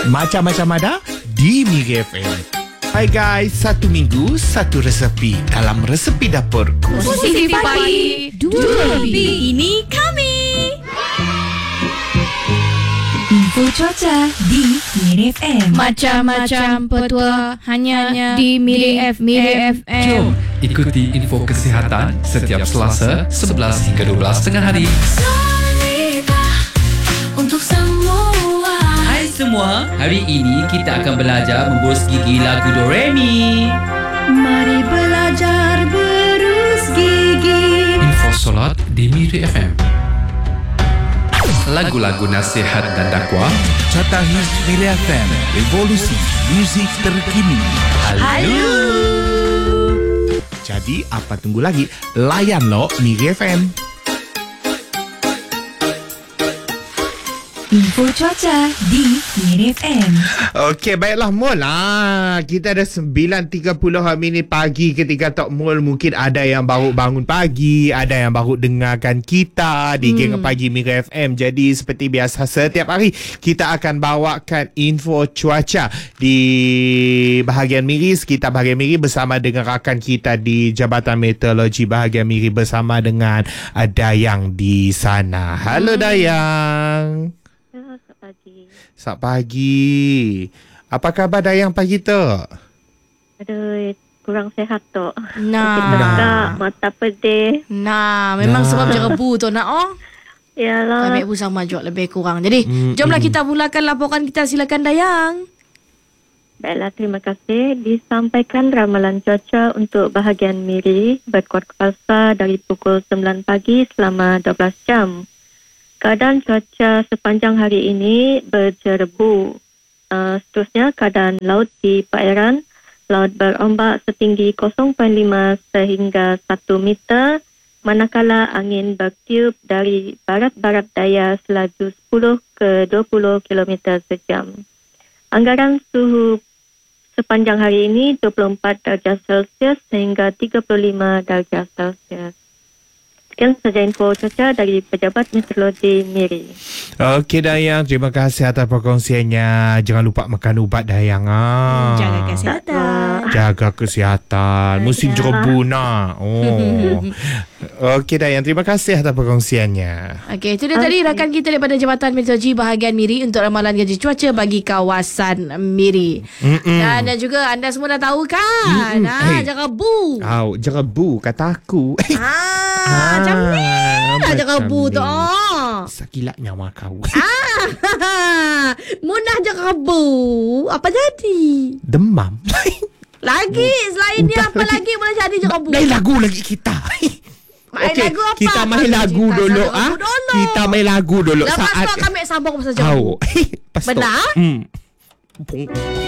Macam-macam ada di Miri FM. Hai guys, satu minggu, satu resepi dalam resepi dapurku. Positif pagi, dua lebih. Ini kami. Info cuaca di Miri FM. Macam-macam petua hanya di Miri FM. Jom ikuti info kesihatan setiap Selasa 11 hingga 12 tengah hari. Untuk semua. Hai semua, hari ini kita akan belajar membus gigi lagu Doremi. Mari belajar berus gigi. Info solat di Miri FM. Lagu-lagu nasihat dan dakwah. Carta Hits Miri FM, revolusi muzik terkini. Halo. Jadi apa tunggu lagi? Layan lo Miri FM. Info cuaca di Miri FM. Okey, baiklah Mul. Kita ada 9.30 minit pagi ketika Tok Mul. Mungkin ada yang baru bangun pagi, ada yang baru dengarkan kita di Geng Pagi Miri FM. Jadi seperti biasa setiap hari kita akan bawakan info cuaca di bahagian Miri, sekitar bahagian Miri bersama dengan rakan kita di Jabatan Meteorologi bahagian Miri bersama dengan Dayang di sana. Halo Dayang. Selamat pagi. Apa khabar Dayang pagi tu? Aduh, kurang sehat tu. Nah, Mata pedih. memang sebab jerebu tu nak Yalah. Kami pun sama juga lebih kurang. Jadi, jomlah kita mulakan laporan kita. Silakan Dayang. Baiklah, terima kasih. Disampaikan ramalan cuaca untuk bahagian Miri berkuat kuasa dari pukul 9 pagi selama 12 jam. Keadaan cuaca sepanjang hari ini berjerebu. Seterusnya, keadaan laut di perairan. Laut berombak setinggi 0.5 sehingga 1 meter. Manakala angin bertiup dari barat-barat daya selaju 10 ke 20 km sejam. Anggaran suhu sepanjang hari ini 24 darjah Celsius sehingga 35 darjah Celsius. Sekian saja info cuaca dari Pejabat Meteorologi Miri. Okey Dayang, terima kasih atas perkongsiannya. Jangan lupa makan ubat Dayang. Jaga kesihatan. Jaga kesihatan. Musim jerebu nak. Okey Dayang, terima kasih atas perkongsiannya. Okey, itu dia tadi rakan kita daripada Jabatan Meteorologi bahagian Miri untuk ramalan gaji cuaca bagi kawasan Miri. Dan juga anda semua dah tahu kan? Jerebu. Jerebu kata aku. Macam ni lah jerebu tu. Sakilat nyawa kau. Munah jerebu. Apa jadi? Demam. Lagi selain ni apa lagi boleh jadi jerebu? Main lagu lagi kita. Main lagu apa? Kita main lagu dulu. Kita main lagu dulu. Lepas tu kami sambung pasal jerebu. Benar?